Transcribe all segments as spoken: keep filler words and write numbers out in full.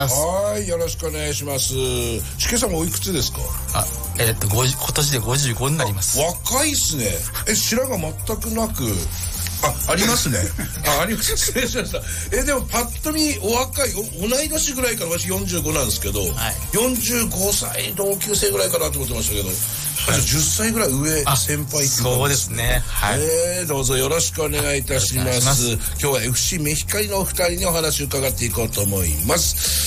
はい、よろしくお願いします。しけさんおいくつですか？ あ、えー、っと今年でごじゅうごになります。 若いっすね。え、白が全くなく、あ、ありますね。あ、あります。失礼しました。え、でもパッと見お若い、お同い年ぐらいから、私よんじゅうごなんですけど、はい、よんじゅうごさい同級生ぐらいかなと思ってましたけど、はい、じゅっさいぐらい上、先輩っていう、 そうですね。はい。 えー、どうぞよろしくお願いいたします。ます今日は エフシー メヒカリのお二人にお話を伺っていこうと思います。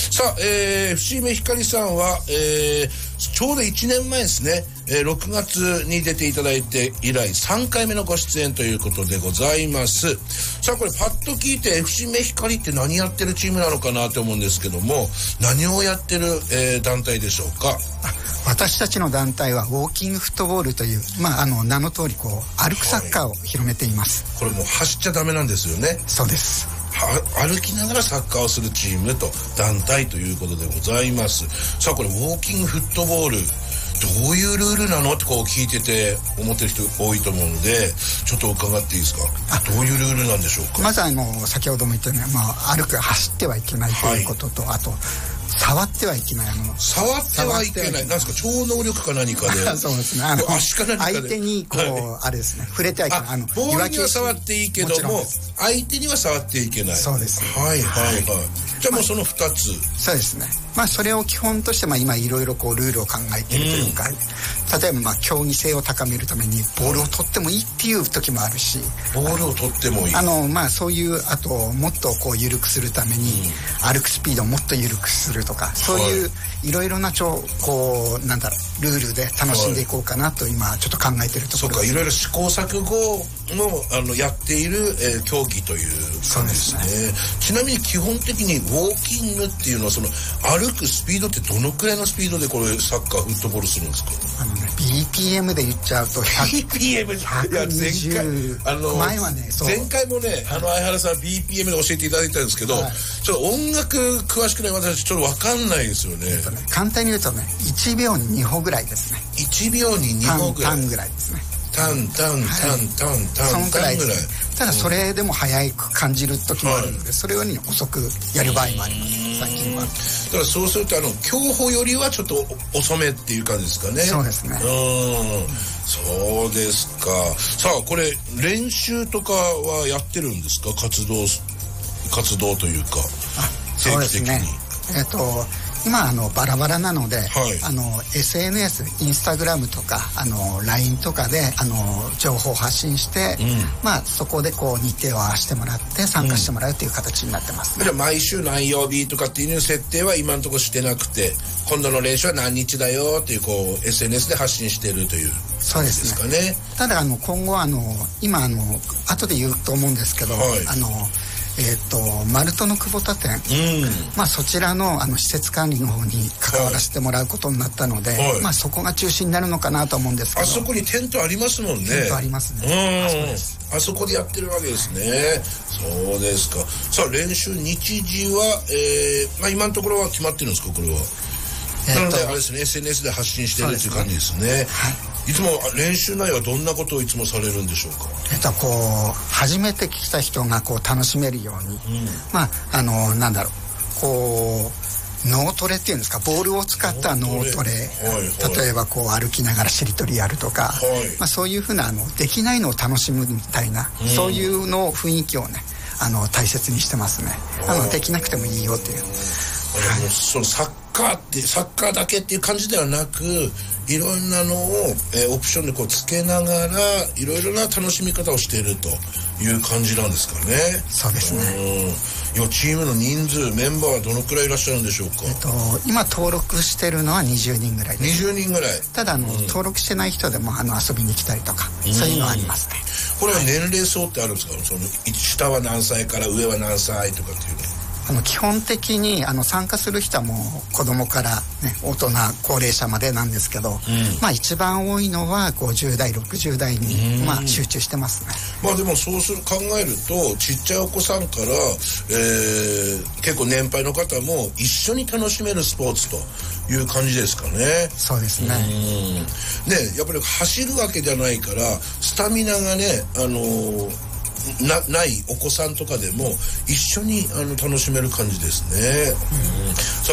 さあ、えー、エフシー メヒカリさんは、えー、ちょうどいちねんまえですね、えー、ろくがつに出ていただいて以来さんかいめのご出演ということでございます。さあ、これパッと聞いて エフシー メヒカリって何やってるチームなのかなと思うんですけども、何をやってる、えー、団体でしょうか？ 私たちの団体はウォーキングフットボールという、まあ、あの名の通りこう歩くサッカーを広めています、 はい、これもう走っちゃダメなんですよね。 そうです。 歩きながらサッカーをするチームと団体ということでございます。さあ、これウォーキングフットボールどういうルールなのってこう聞いてて思ってる人多いと思うので、ちょっと伺っていいですか？どういうルールなんでしょうか？ まずあの先ほども言ったように、まあ、歩く走ってはいけないということと、はい、あと触ってはいけないもの。 触ってはいけない。なんですか、超能力か何かで。 そうですね。あの足か何かで相手にこう、はい、あれですね、触れてはいけない。 あのボールには触っていいけども、も相手には触っていけない。 そうです。 はいはいはい。じゃあもうそのふたつ。 そうですね。まあそれを基本として、まあ今いろいろこうルールを考えているというか、うん、例えばまあ競技性を高めるためにボールを取ってもいいっていう時もあるし、 ボールを取ってもいい。 あのまあそういうあともっとこう緩くするために、うん、歩くスピードをもっと緩くするとか、そういういろいろなちょこうなんだろうルールで楽しんでいこうかなと今ちょっと考えているところです。 そうか、いろいろ試行錯誤もあのやっている、えー、競技という感じですね。そうですね。ちなみに基本的にウォーキングっていうのはその歩くスピードってどのくらいのスピードでこれサッカーフットボールするんですか？ あのね ビーピーエム で言っちゃうとビーピーエム いや前回あの前はねそう前回もねあの相原さん ビーピーエム で教えていただいたんですけど、はい、ちょっと音楽詳しくない私ちょっと分かんないですよね。えっとね簡単に言うとねいちびょうににほぐらいですね。 いちびょうににほぐらい。 タンぐらいですね。 タンタンタンタンタンそのくらいですね。ただそれでも早く感じる時もあるので、それより遅くやる場合もあります最近は。だからそうするとあの競歩よりはちょっと遅めっていう感じですかね。 そうですね。 うんそうですか。さあこれ練習とかはやってるんですか？活動活動というか定期的に。そうですね。 えっと今あのバラバラなので、はい、あの エスエヌエス、インスタグラムとかあの ライン とかであの情報を発信して、うん、まあそこでこう日程を合わせてもらって参加してもらうという形になってます、ね。 じゃあ毎週何曜日とかっていう設定は今のところしてなくて、今度の練習は何日だよっていうこう エスエヌエス で発信しているというそうですかね。ただあの今後あの今あの後で言うと思うんですけど、はい、あのえー、とマルトの久保田店、うんまあ、そちら の, あの施設管理の方に関わらせてもらうことになったので、はいまあ、そこが中心になるのかなと思うんですけど。 あそこにテントありますもんね。 テントありますね。あそこです。 あそこでやってるわけですね。そうですか。さあ練習日時は、えーまあ、今のところは決まってるんですかこれは？えー、なのであれですね エスエヌエス で発信してるっていう感じですね。はいいつも練習内容はどんなことをいつもされるんでしょうか？ えっとこう初めて来た人がこう楽しめるように、うん、まああのなんだろうこう脳トレっていうんですか、ボールを使った脳トレ、はいはい、例えばこう歩きながらしりとりやるとか、はいまあ、そういうふうなあのできないのを楽しむみたいな、うん、そういうの雰囲気をねあの大切にしてますね。あのできなくてもいいよっていう、はい、 そのサッカーってサッカーだけっていう感じではなくいろんなのを、えー、オプションでこうつけながらいろいろな楽しみ方をしているという感じなんですかね。 そうですね。 うん、チームの人数メンバーはどのくらいいらっしゃるんでしょうか？ えっと、今登録してるのはにじゅうにんぐらいです。 にじゅうにんぐらい。 ただあの、うん、登録してない人でもあの遊びに来たりとか、うん、そういうのはありますね。 これは年齢層ってあるんですか？その下は何歳から上は何歳とかっていうの。 あの基本的にあの参加する人はもう子供から、ね、大人高齢者までなんですけど、うんまあ、一番多いのはごじゅうだいろくじゅうだいに、まあ、集中してますね。 まあでもそうする考えるとちっちゃいお子さんから、えー、結構年配の方も一緒に楽しめるスポーツという感じですかね。 そうですね。 うんねやっぱり走るわけじゃないからスタミナがねあのーな, ないお子さんとかでも一緒にあの楽しめる感じですね。うん、さ